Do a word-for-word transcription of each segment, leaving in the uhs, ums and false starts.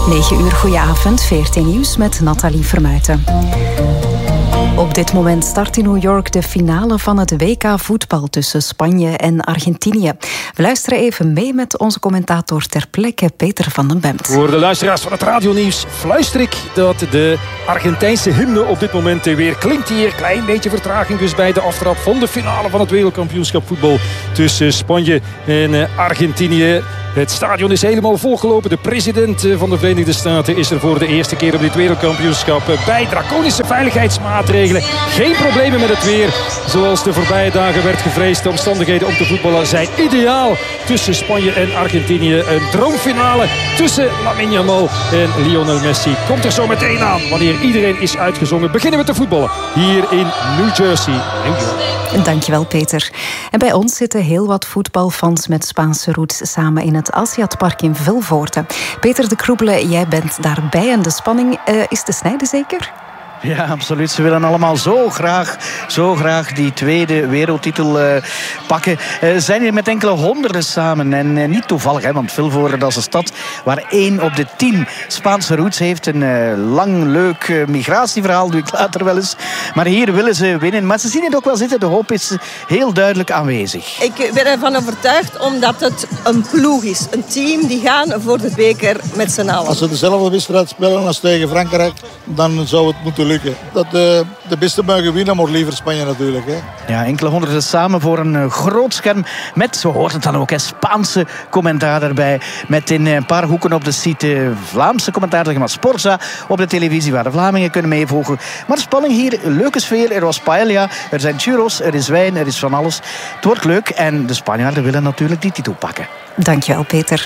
negen uur, goedenavond, V R T Nieuws met Nathalie Vermuijten. Op dit moment start in New York de finale van het W K voetbal tussen Spanje en Argentinië. We luisteren even mee met onze commentator ter plekke, Peter van den Bemt. Voor de luisteraars van het radionieuws fluister ik dat de Argentijnse hymne op dit moment weer klinkt hier. Klein beetje vertraging dus bij de aftrap van de finale van het wereldkampioenschap voetbal tussen Spanje en Argentinië. Het stadion is helemaal volgelopen. De president van de Verenigde Staten is er voor de eerste keer op dit wereldkampioenschap bij. Draconische veiligheidsmaatregelen. Geen problemen met het weer. Zoals de voorbije dagen werd gevreesd. De omstandigheden om te voetballen zijn ideaal tussen Spanje en Argentinië. Een droomfinale tussen Lamine Yamal en Lionel Messi komt er zo meteen aan. Wanneer iedereen is uitgezongen, beginnen we te voetballen. Hier in New Jersey, New York. Dankjewel, Peter. En bij ons zitten heel wat voetbalfans met Spaanse roots samen in het Assiaatpark in Vilvoorde. Peter de Kroebele, jij bent daarbij en de spanning uh, is te snijden zeker? Ja, absoluut. Ze willen allemaal zo graag, zo graag die tweede wereldtitel uh, pakken. Uh, zijn hier met enkele honderden samen. En uh, niet toevallig, hè, want Vilvoorde, dat is een stad waar één op de tien Spaanse roots heeft. Een uh, lang, leuk uh, migratieverhaal, doe ik later wel eens. Maar hier willen ze winnen. Maar ze zien het ook wel zitten. De hoop is heel duidelijk aanwezig. Ik ben ervan overtuigd omdat het een ploeg is. Een team die gaan voor de beker met z'n allen. Als ze dezelfde wedstrijd spelen als tegen Frankrijk, dan zou het moeten lukken. Dat de, de beste mogen winnen, maar liever Spanje natuurlijk. Hè. Ja, enkele honderden samen voor een groot scherm. Met, zo hoort het dan ook, een Spaanse commentaar erbij. Met in een paar hoeken op de site Vlaamse commentaar, zeg maar Sporza, op de televisie waar de Vlamingen kunnen meevolgen. Maar de spanning hier, leuke sfeer. Er was paella, er zijn churros, er is wijn, er is van alles. Het wordt leuk en de Spanjaarden willen natuurlijk die titel pakken. Dankjewel, Peter.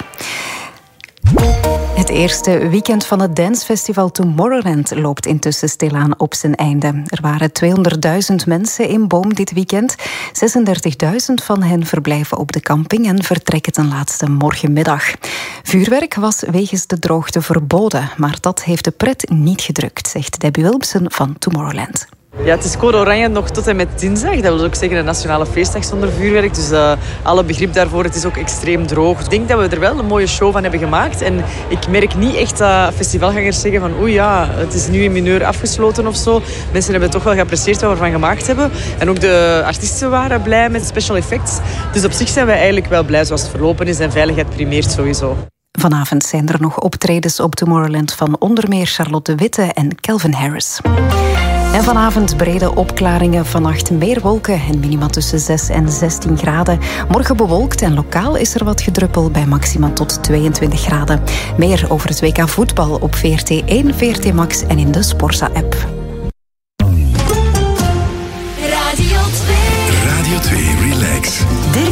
Het eerste weekend van het dancefestival Tomorrowland loopt intussen stilaan op zijn einde. Er waren tweehonderdduizend mensen in Boom dit weekend. zesendertigduizend van hen verblijven op de camping en vertrekken ten laatste morgenmiddag. Vuurwerk was wegens de droogte verboden, maar dat heeft de pret niet gedrukt, zegt Debbie Wilmsen van Tomorrowland. Ja, het is code oranje nog tot en met dinsdag. Dat wil ook zeggen een nationale feestdag zonder vuurwerk. Dus uh, alle begrip daarvoor. Het is ook extreem droog. Ik denk dat we er wel een mooie show van hebben gemaakt. En ik merk niet echt dat festivalgangers zeggen van oei ja, het is nu in mineur afgesloten of zo. Mensen hebben toch wel geapprecieerd wat we ervan gemaakt hebben. En ook de artiesten waren blij met special effects. Dus op zich zijn wij eigenlijk wel blij zoals het verlopen is. En veiligheid primeert sowieso. Vanavond zijn er nog optredens op Tomorrowland van onder meer Charlotte Witte en Calvin Harris. En vanavond brede opklaringen, vannacht meer wolken en minima tussen zes en zestien graden. Morgen bewolkt en lokaal is er wat gedruppel bij maxima tot tweeëntwintig graden. Meer over het W K voetbal op V R T één, V R T Max en in de Sporza-app. Radio twee. Radio twee Relax.